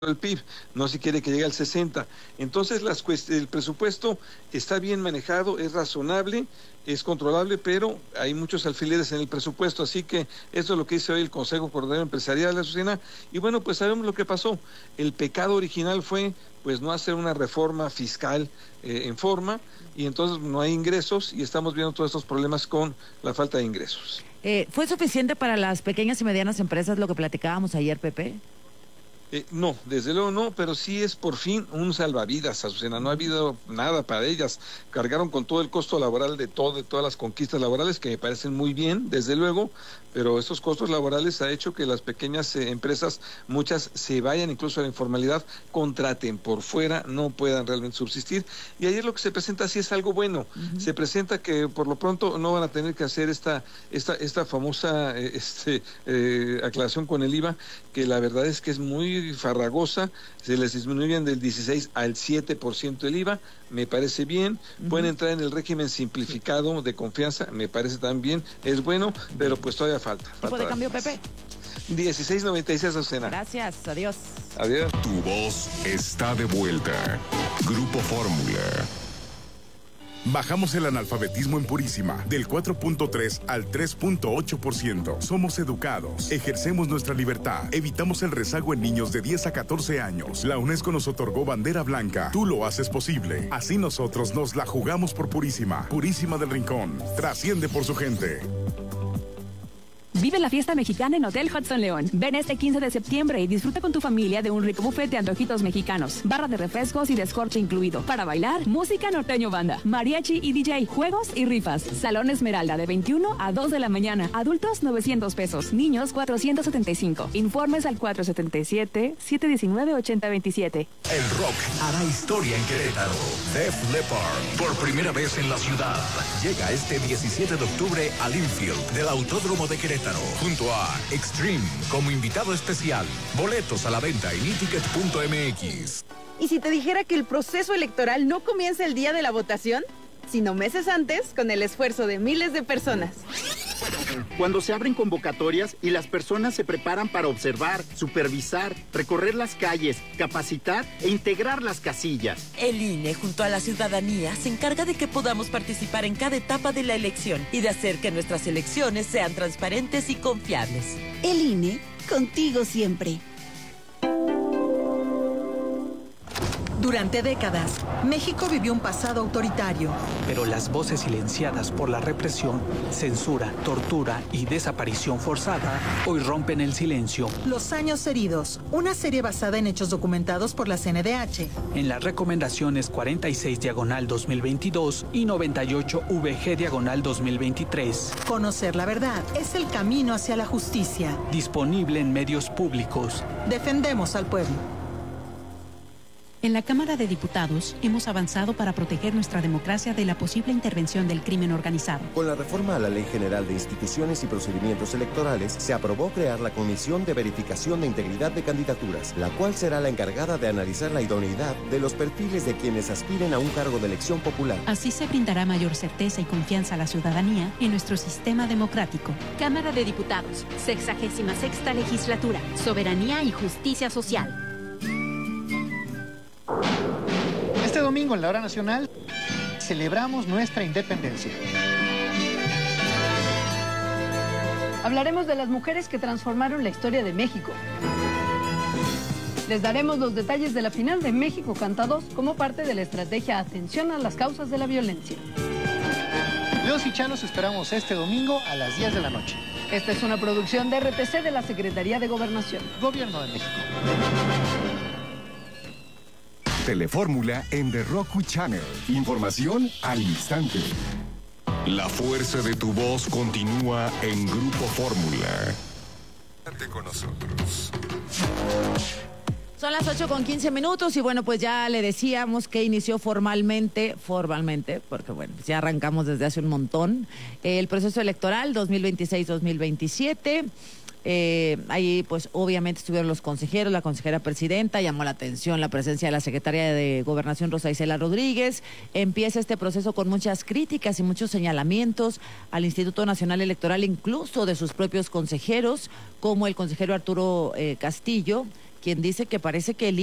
el PIB, no se quiere que llegue al 60. Entonces el presupuesto está bien manejado, es razonable, es controlable, pero hay muchos alfileres en el presupuesto, así que eso es lo que dice hoy el Consejo Coordinador Empresarial de la Azucena. Y bueno, pues sabemos lo que pasó. El pecado original fue pues no hacer una reforma fiscal en forma, y entonces no hay ingresos y estamos viendo todos estos problemas con la falta de ingresos. ¿Fue suficiente para las pequeñas y medianas empresas lo que platicábamos ayer, Pepe? No, desde luego no, pero sí es por fin un salvavidas, Azucena. No ha habido nada para ellas. Cargaron con todo el costo laboral de todas las conquistas laborales, que me parecen muy bien, desde luego, pero estos costos laborales ha hecho que las pequeñas empresas, muchas se vayan incluso a la informalidad, contraten por fuera, no puedan realmente subsistir. Y ayer lo que se presenta sí es algo bueno. Se presenta que por lo pronto no van a tener que hacer esta famosa aclaración con el IVA, que la verdad es que es muy farragosa. Se les disminuyen del 16 al 7% el IVA, me parece bien. Pueden entrar en el régimen simplificado de confianza, me parece también, es bueno, pero pues todavía falta. ¿Tipo de cambio, Pepe? 16.96, Azucena. Gracias, adiós. Adiós. Tu voz está de vuelta. Grupo Fórmula. Bajamos el analfabetismo en Purísima del 4.3 al 3.8%. Somos educados, ejercemos nuestra libertad, evitamos el rezago en niños de 10 a 14 años. La UNESCO nos otorgó bandera blanca. Tú lo haces posible. Así nosotros nos la jugamos por Purísima. Purísima del Rincón. Trasciende por su gente. Vive la fiesta mexicana en Hotel Hudson León. Ven este 15 de septiembre y disfruta con tu familia de un rico buffet de antojitos mexicanos, barra de refrescos y descorche incluido. Para bailar, música norteño banda, mariachi y DJ, juegos y rifas. Salón Esmeralda de 21 a 2 de la mañana. Adultos 900 pesos, niños 475. Informes al 477-719-8027. El rock hará historia en Querétaro. Def Leppard, por primera vez en la ciudad, llega este 17 de octubre al infield del Autódromo de Querétaro, junto a Extreme como invitado especial. Boletos a la venta en iticket.mx. ¿Y si te dijera que el proceso electoral no comienza el día de la votación, sino meses antes, con el esfuerzo de miles de personas? Cuando se abren convocatorias y las personas se preparan para observar, supervisar, recorrer las calles, capacitar e integrar las casillas. El INE, junto a la ciudadanía, se encarga de que podamos participar en cada etapa de la elección y de hacer que nuestras elecciones sean transparentes y confiables. El INE, contigo siempre. Durante décadas, México vivió un pasado autoritario. Pero las voces silenciadas por la represión, censura, tortura y desaparición forzada hoy rompen el silencio. Los años heridos, una serie basada en hechos documentados por la CNDH. En las recomendaciones 46/2022 y 98-VG/2023. Conocer la verdad es el camino hacia la justicia. Disponible en medios públicos. Defendemos al pueblo. En la Cámara de Diputados hemos avanzado para proteger nuestra democracia de la posible intervención del crimen organizado. Con la reforma a la Ley General de Instituciones y Procedimientos Electorales, se aprobó crear la Comisión de Verificación de Integridad de Candidaturas, la cual será la encargada de analizar la idoneidad de los perfiles de quienes aspiren a un cargo de elección popular. Así se brindará mayor certeza y confianza a la ciudadanía en nuestro sistema democrático. Cámara de Diputados, 66ª Legislatura, Soberanía y Justicia Social. Este domingo en la Hora Nacional celebramos nuestra independencia. Hablaremos de las mujeres que transformaron la historia de México. Les daremos los detalles de la final de México Canta 2 como parte de la estrategia Atención a las Causas de la Violencia. Los y Chalos esperamos este domingo a las 10 de la noche. Esta es una producción de RTC de la Secretaría de Gobernación. Gobierno de México. Telefórmula en The Roku Channel. Información al instante. La fuerza de tu voz continúa en Grupo Fórmula. Quédate con nosotros. Son las 8:15 y bueno, pues ya le decíamos que inició formalmente, porque bueno, ya arrancamos desde hace un montón, el proceso electoral 2026-2027. Ahí pues obviamente estuvieron los consejeros, la consejera presidenta, llamó la atención la presencia de la secretaria de Gobernación Rosa Isela Rodríguez. Empieza este proceso con muchas críticas y muchos señalamientos al Instituto Nacional Electoral, incluso de sus propios consejeros, como el consejero Arturo Castillo, quien dice que parece que el